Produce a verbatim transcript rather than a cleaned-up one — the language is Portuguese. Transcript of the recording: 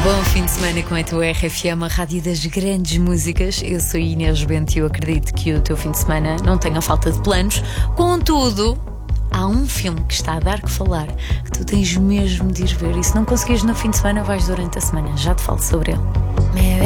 Bom fim de semana com a tua R F M, a rádio das grandes músicas. Eu sou Inês Bento e eu acredito que o teu fim de semana não tenha falta de planos. Contudo, há um filme que está a dar que falar, que tu tens mesmo de ir ver. E se não conseguires no fim de semana, vais durante a semana. Já te falo sobre ele.